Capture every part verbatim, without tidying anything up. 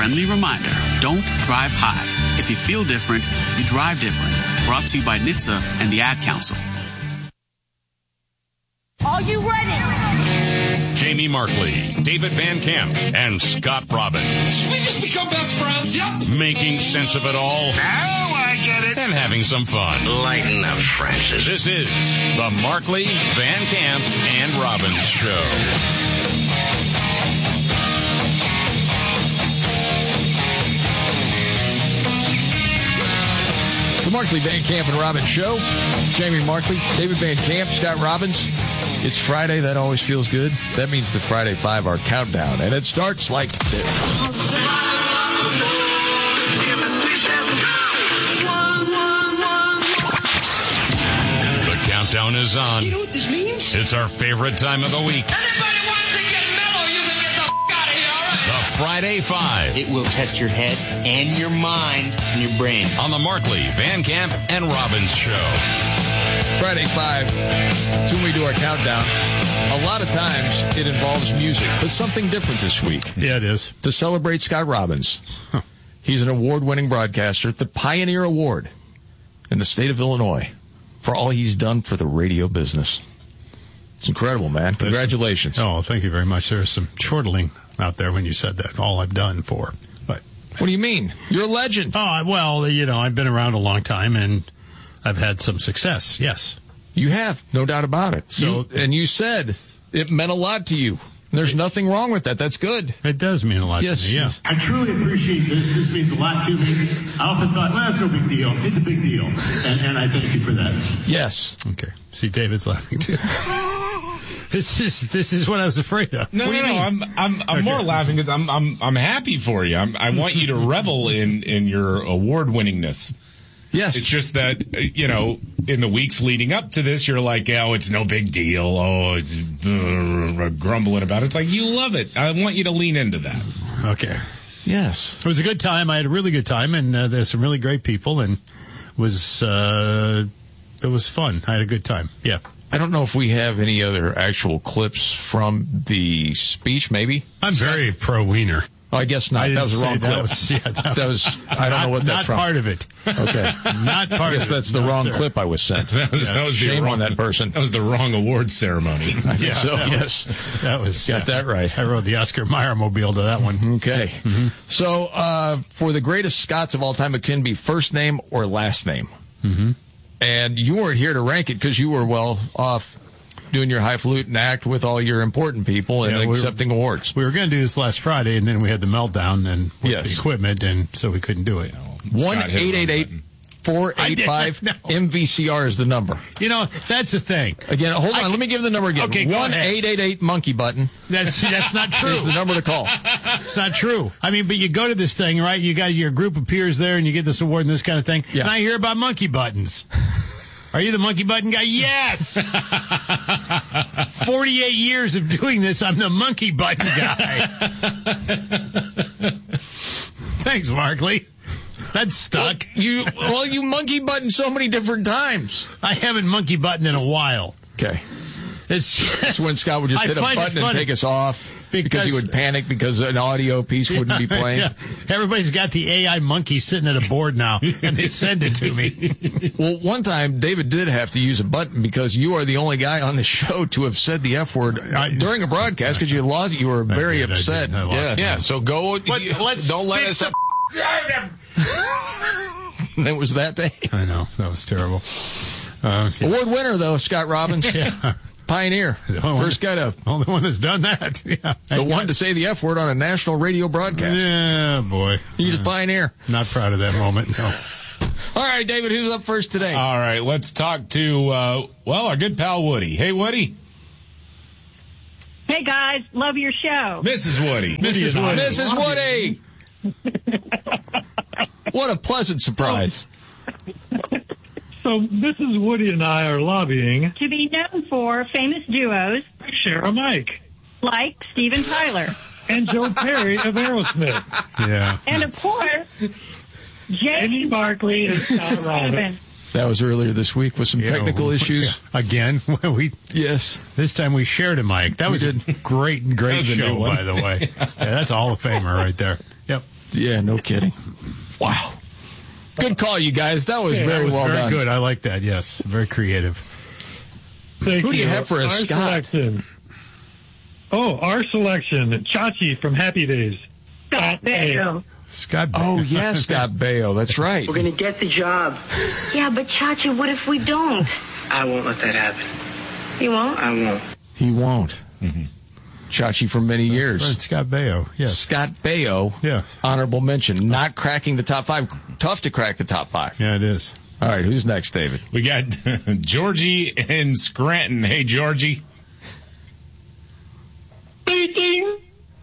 friendly reminder, don't drive high. If you feel different, you drive different. Brought to you by N H T S A and the Ad Council. Are you ready? Jamie Markley, David Van Camp, and Scott Robbins. We just become best friends. Yep. Making sense of it all. Now I get it. And having some fun. Lighten up, Francis. This is the Markley, Van Camp, and Robbins Show. The Markley, Van Camp, and Robbins Show. Jamie Markley, David Van Camp, Scott Robbins. It's Friday. That always feels good. That means the Friday Five, our countdown. And it starts like this. The countdown is on. You know what this means? It's our favorite time of the week. Anybody wants to get mellow, you can get the f*** out of here, all right? The Friday Five. It will test your head and your mind and your brain. On the Markley, Van Camp, and Robbins Show. Friday Five. It's when we do our countdown. A lot of times it involves music, but something different this week. Yeah, it is. To celebrate Scott Robbins. Huh. He's an award-winning broadcaster, the Pioneer Award in the state of Illinois for all he's done for the radio business. It's incredible, man. Congratulations. Oh, thank you very much. There's some chortling out there when you said that, all I've done for. But what do you mean? You're a legend. Oh, well, you know, I've been around a long time, and I've had some success, yes. You have, no doubt about it. So, you, and you said it meant a lot to you. There's nothing wrong with that. That's good. It does mean a lot yes. to me, yeah. I truly appreciate this. This means a lot to me. I often thought, well, that's no big deal. It's a big deal. And, and I thank you for that. Yes. Okay. See, David's laughing, too. This is this is what I was afraid of. No, what no, no. Mean? I'm I'm I'm okay. more laughing because I'm I'm I'm happy for you. I'm, I want you to revel in in your award winningness. Yes. It's just that, you know, in the weeks leading up to this, you're like, oh, it's no big deal. Oh, it's uh, grumbling about it. It's like, you love it. I want you to lean into that. Okay. Yes. It was a good time. I had a really good time, and uh, there's some really great people, and was uh, it was fun. I had a good time. Yeah. I don't know if we have any other actual clips from the speech, maybe? I'm very pro-wiener. Oh, I guess not. I that was the wrong that clip. Was, yeah, that, that was, I don't not, know what that's not from. Not part of it. Okay. Not part of it. I guess that's the no, wrong sir. clip I was sent. That was, yes. that was Shame wrong, on that person. That was the wrong award ceremony. I think yeah, so, that yes. Was, that was... Got yeah. that right. I rode the Oscar Mayer mobile to that one. Okay. Mm-hmm. So, uh, for the greatest Scots of all time, it can be first name or last name. Mm-hmm. And you weren't here to rank it because you were well off doing your highfalutin act with all your important people and yeah, accepting we were, awards. We were going to do this last Friday, and then we had the meltdown and with yes. the equipment, and so we couldn't do it. one eight eight eight four eight five M V C R is the number. You know, that's the thing. Again, hold on. I, let me give the number again. Okay, one eight eight eight monkey button. That's that's not true. Is the number to call. It's not true. I mean, but you go to this thing, right? You got your group of peers there, and you get this award and this kind of thing. Yeah. And I hear about monkey buttons. Are you the monkey button guy? Yes! forty-eight years of doing this, I'm the monkey button guy. Thanks, Markley. That's stuck. Well, you, well, you monkey button so many different times. I haven't monkey buttoned in a while. Okay. It's just, That's when Scott would just I hit a button and take us off. Because, because he would panic because an audio piece wouldn't be playing. Yeah. Everybody's got the A I monkey sitting at a board now, and they send it to me. Well, one time, David did have to use a button because you are the only guy on the show to have said the F word I, during a broadcast because you lost it. You were very did, upset. I yeah, yeah, so go. But you, let's don't let us. The It was that day. I know. That was terrible. Uh, yes. Award winner, though, Scott Robbins. Yeah. Pioneer. First guy to. Only one that's done that. Yeah. The one to say the F word on a national radio broadcast. Yeah, boy. He's yeah. a pioneer. Not proud of that moment, no. All right, David, who's up first today? All right, let's talk to, uh, well, our good pal Woody. Hey, Woody. Hey, guys. Love your show. Missus Woody. Missus Woody. Missus Woody. What a pleasant surprise. So Missus Woody and I are lobbying to be known for famous duos. Share a mic. Like Steven Tyler. And Joe Perry of Aerosmith. Yeah. And, of course, Jamie Markley and Scott Robbins. That was earlier this week with some yeah, technical we, issues. Again, we yes. This time we shared a mic. That was a great, great show, by the way. Yeah, that's a Hall of Famer right there. Yep. Yeah, no kidding. Wow. Good call, you guys. That was Yeah, very that was well very done. good. I like that. Yes, very creative. Thank Who do you have for a our Scott? Selection. Oh, our selection. Chachi from Happy Days. Scott Baio. Scott. Oh, yeah, Scott Baio. That's right. We're going to get the job. Yeah, but Chachi, what if we don't? I won't let that happen. You won't? I won't. He won't. Mm-hmm. Chachi for many years. Right, Scott Baio. Yes. Scott Baio. Yeah. Honorable mention. Not cracking the top five. Tough to crack the top five. Yeah, it is. All right, who's next, David? We got Georgie in Scranton. Hey, Georgie. Speaking.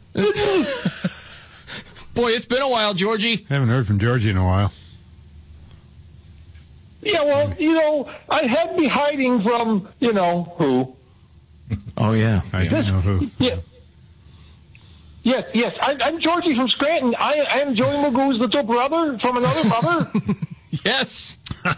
Boy, it's been a while, Georgie. Haven't heard from Georgie in a while. Yeah, well, you know, I had me hiding from, you know, who. Oh, yeah. I don't know who. Yeah. Yes, yes. I, I'm Georgie from Scranton. I, I am Joey Magoo's little brother from another mother. Yes.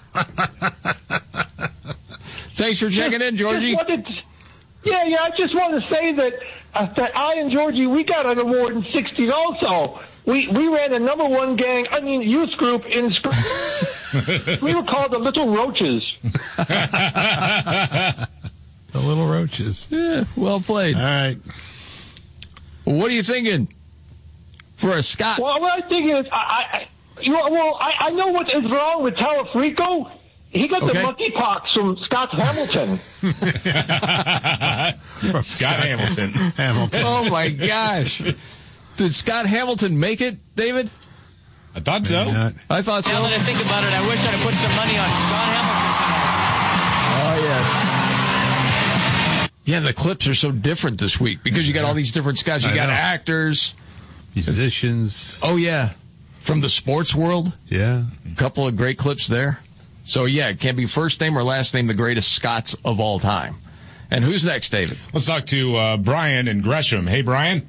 Thanks for checking in, Georgie. Just wanted to, yeah, yeah. I just want to say that uh, that I and Georgie, we got an award in sixties also. We we ran a number one gang, I mean youth group in Scranton. We were called the Little Roaches. The Little Roaches. Yeah, well played. All right. What are you thinking for a Scott? Well, what I'm thinking is, I, I you know, well, I, I know what is wrong with Talafrico. He got Okay. the monkeypox from Scott Hamilton. Scott, Scott Hamilton. Hamilton. Oh, my gosh. Did Scott Hamilton make it, David? I thought so. I thought so. Now that I think about it, I wish I'd have put some money on Scott Oh, yes. Yeah, the clips are so different this week because you got all these different Scotts. You I got know. actors. Musicians. Oh, yeah. From the sports world. Yeah. A couple of great clips there. So, yeah, it can't be first name or last name, the greatest Scots of all time. And who's next, David? Let's talk to uh, Brian in Gresham. Hey, Brian.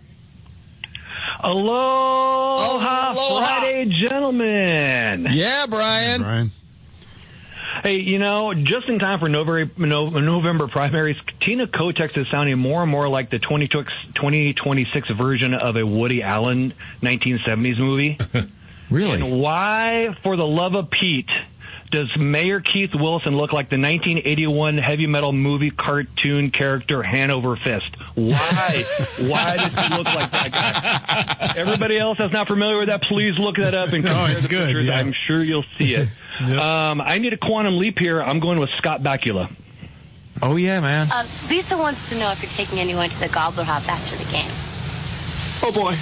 Aloha, Aloha. Friday, gentlemen. Yeah, Brian. Brian. Hey, you know, just in time for November, November primaries, Tina Kotex is sounding more and more like the twenty twenty-six version of a Woody Allen nineteen seventies movie. Really? And why, for the love of Pete, does Mayor Keith Wilson look like the nineteen eighty-one heavy metal movie cartoon character Hanover Fist? Why? Why does he look like that guy? Everybody else that's not familiar with that, please look that up and No, compare it's the good, pictures. yeah. I'm sure you'll see it. Yep. Um, I need a quantum leap here. I'm going with Scott Bakula. Oh, yeah, man. Uh, Lisa wants to know if you're taking anyone to the Gobbler Hop after the game. Oh, boy.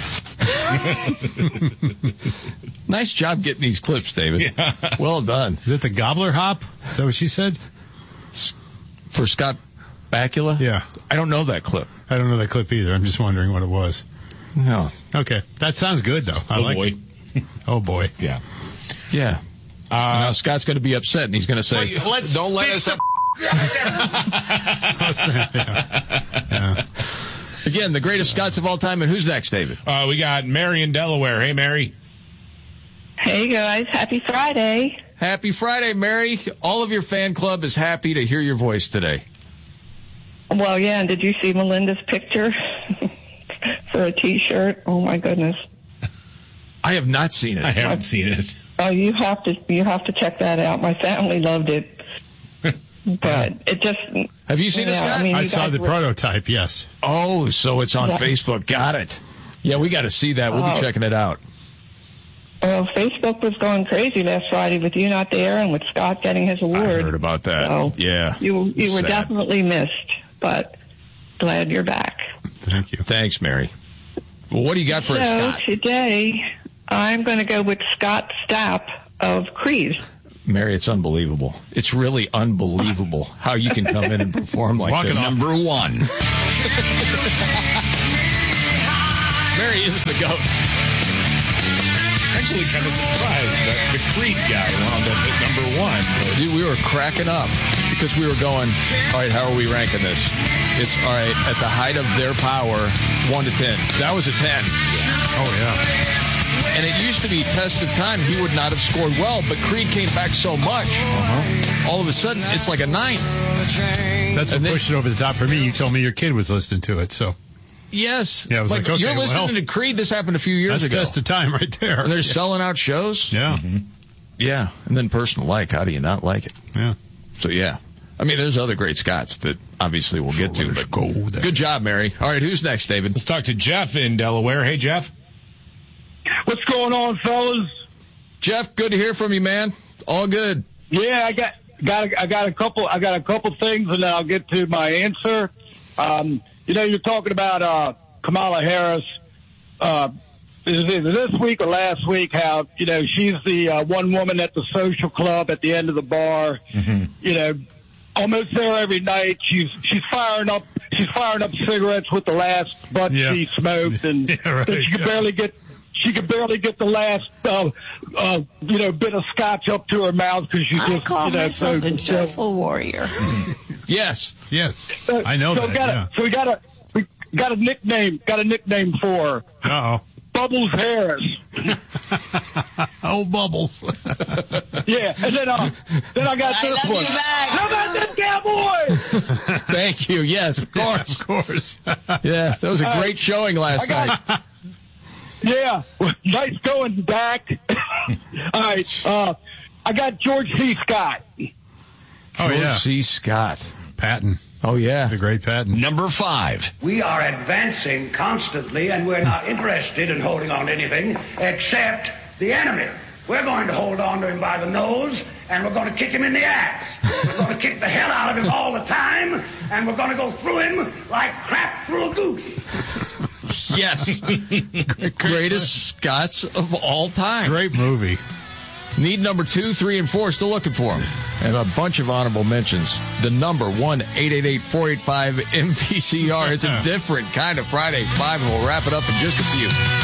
Nice job getting these clips, David. Yeah. Well done. Is it the Gobbler Hop? Is that what she said? For Scott Bakula? Yeah. I don't know that clip. I don't know that clip either. I'm just wondering what it was. No. Okay. That sounds good, though. I Oh, like boy. it. Oh, boy. Yeah. Yeah. Uh, now Scott's going to be upset, and he's going to say, let's don't let fix us... yeah. Yeah. Again, the greatest Scots of all time, and who's next, David? Uh, we got Mary in Delaware. Hey, Mary. Hey, guys. Happy Friday. Happy Friday, Mary. All of your fan club is happy to hear your voice today. Well, yeah, and did you see Melinda's picture for a T-shirt? Oh, my goodness. I have not seen it. I haven't seen it. Oh, you have to you have to check that out. My family loved it. But it just... Have you seen it, yeah, Scott? I, mean, I you saw guys the were- prototype, yes. Oh, so it's on Yeah. Facebook. Got it. Yeah, we got to see that. We'll be Oh. checking it out. Well, Facebook was going crazy last Friday with you not there and with Scott getting his I award. heard about that. So Yeah. You you were Sad. definitely missed, but glad you're back. Thank you. Thanks, Mary. Well, what do you got for so us, Scott? today, I'm going to go with Scott Stapp of Creed. Mary, it's unbelievable. It's really unbelievable how you can come in and perform like Walk it this. off. Number one. Mary is the GOAT. Actually, kind of surprised that the Creed guy wound up at number one. But Dude, we were cracking up because we were going, all right, how are we ranking this? It's, all right, at the height of their power, one to ten. That was a ten. Oh, yeah. And it used to be test of time. He would not have scored well, but Creed came back so much. Uh-huh. All of a sudden, it's like a nine. That's what And then- pushed it over the top for me. You told me your kid was listening to it, so. Yes. Yeah, I was like, okay, you're listening well, to Creed. This happened a few years that's ago. Test of Time right there. And they're yeah. selling out shows. Yeah. Mm-hmm. Yeah. And then Personal Like. How do you not like it? Yeah. So, yeah. I mean, there's other great Scots that obviously we'll get to. But go there. Good job, Mary. All right, who's next, David? Let's talk to Jeff in Delaware. Hey, Jeff. What's going on, fellas? Jeff, good to hear from you, man. All good. Yeah, I got got I got a couple I got a couple things, and then I'll get to my answer. Um, you know, you're talking about uh, Kamala Harris. Uh, is it this week or last week? How you know she's the uh, one woman at the social club at the end of the bar. Mm-hmm. You know, almost there every night. She's she's firing up she's firing up cigarettes with the last butt Yeah. she smoked, and Yeah, right, she could yeah. barely get. She could barely get the last, uh, uh, you know, bit of scotch up to her mouth because she I just, call you know, myself so, a joyful warrior. Yes. Yes. so, I know so that. Got Yeah. a, so we got a we got a nickname. Got a nickname for her. Uh-oh. Bubbles Harris. Oh, Bubbles. Yeah, and then uh, then I got I this love one. you back. How about them Cowboys? Thank you. Yes, of course. Of course. Yeah, that was a Uh, great showing last I night. got- Yeah, nice going, Dak. All right, uh, I got George C. Scott. Oh, George yeah. C. Scott. Patton. Oh, yeah. The great Patton. Number five. We are advancing constantly, and we're not interested in holding on to anything except the enemy. We're going to hold on to him by the nose, and we're going to kick him in the ass. We're going to kick the hell out of him all the time, and we're going to go through him like crap through a goose. Yes. Greatest Scots of all time. Great movie. Need number two, three, and four. Still looking for them. And a bunch of honorable mentions. The number one eight eight eight, four eight five, M V C R. It's a different kind of Friday Five, and we'll wrap it up in just a few.